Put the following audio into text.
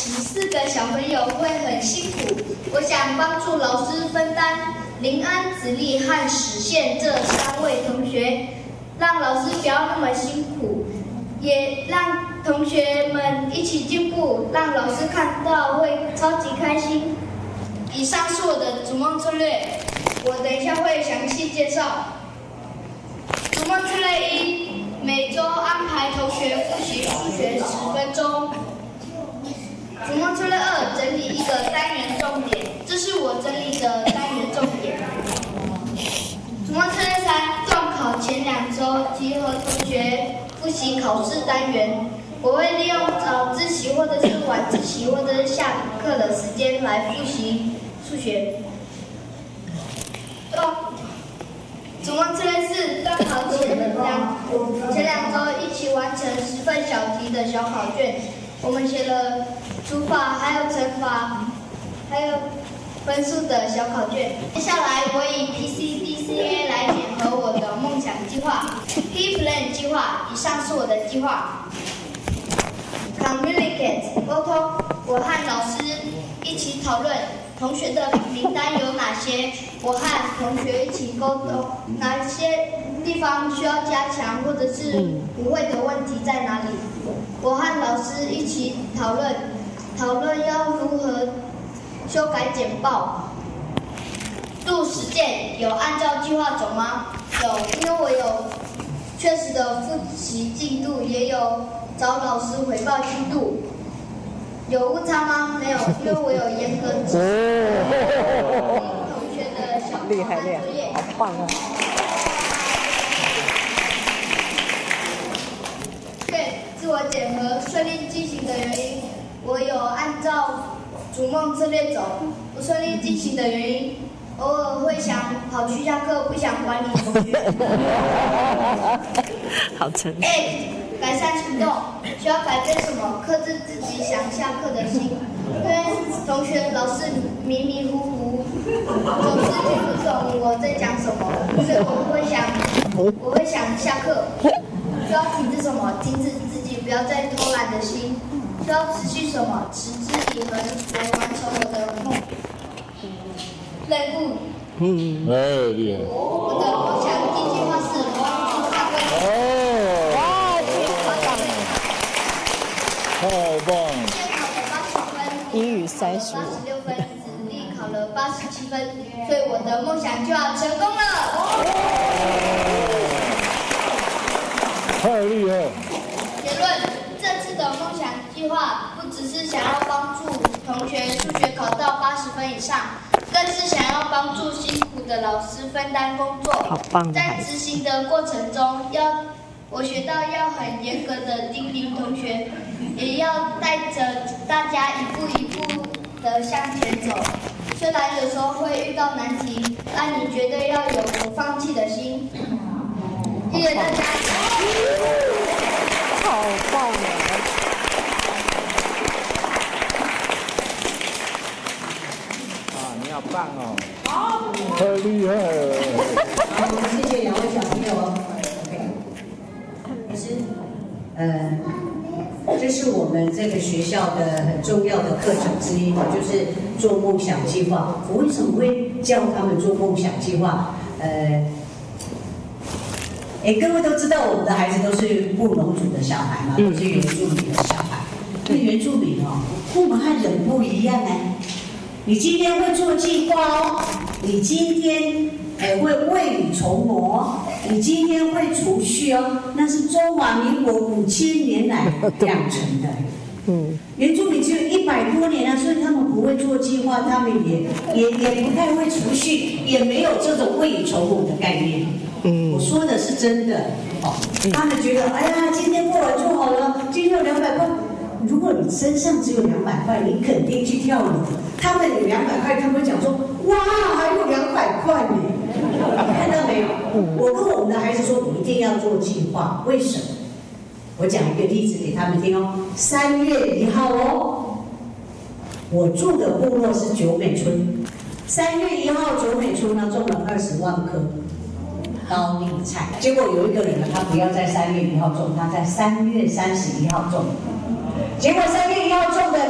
起4个小朋友会很辛苦，我想帮助老师分担林安、子立和史宪这3位同学，让老师不要那么辛苦，也让同学们一起进步，让老师看到会超级开心。以上是我的逐梦策略，我等一下会详细介绍。逐梦策略1，每周安排同学复习数学10分钟。逐梦策略2，整理一个单元重点，这是我整理的单元重点。逐梦策略3，段考前2周集合同学复习考试单元。我会利用早自习或者是晚自习或者是下课的时间来复习数学。逐梦策略4，段考前2周一起完成10份小题的小考卷。我们写了除法，还有乘法，还有分数的小考卷。接下来我以 PCDCA 来检核我的梦想计划 Key Plan 计划。以上是我的计划。Communicate 沟通，我和老师一起讨论同学的名单有哪些，我和同学一起沟通哪些地方需要加强，或者是不会的问题在哪里。我和老师一起讨论要如何修改简报。做实践，有按照计划走吗？有，因为我有确实的复习进度，也有找老师回报进度。有误差吗？没有，因为我有严格执行同学的小考和作业。 好棒哦！ 对，自我检核顺利进行的原因，我有按照逐梦策略走。不顺利进行的原因，偶尔会想跑去下课，不想管理同学。 好诚实。 改善行动，需要改变什么？克制自己想下课的心，因为同学老是迷迷糊糊，总是听不懂我在讲什么，所以我会想下课。需要停止什么？停止自己不要再偷懒的心。需要持续什么？持之以恒来完成我的梦任务。 厉害。 我的梦想计划是帮助大家。 太棒了！ 考了80分， 英语35，86 分，子立考了87分，所以我的梦想就要成功了。 太厉害！ 结论：这次的梦想计划不只是想要帮助同学数学考到80分以上，更是想要帮助辛苦的老师分担工作。 好棒！ 在执行的过程中，我学到要很严格的叮咛同学，也要带着大家一步一步的向前走。虽然有时候会遇到难题，但你绝对要有不放弃的心。谢谢大家。 好棒啊！ 你好棒哦！好，太厉害了！ 好，谢谢2位小朋友。这是我们这个学校的很重要的课程之一，就是做梦想计划。我为什么会教他们做梦想计划？各位都知道我们的孩子都是布农族的小孩嘛，都是原住民的小孩。对原住民父母和人不一样你今天会做计划你今天会未雨绸缪你今天会储蓄那是中华民国5000年来养成的。原住民只有100多年所以他们不会做计划，他们也不太会储蓄，也没有这种未雨绸缪的概念。我说的是真的他们觉得哎呀，今天过完就好了，今天有200块。如果你身上只有200块，你肯定去跳舞。他们有200块，他们会讲说：“哇，还有200块呢！”看到没有？我跟我们的孩子说，你一定要做计划。为什么？我讲一个例子给他们听3月1号我住的部落是九美村。3月1号，九美村呢种了20万棵高丽菜。结果有一个人呢，他不要在3月1号种，他在3月31号种。结果3月1号种的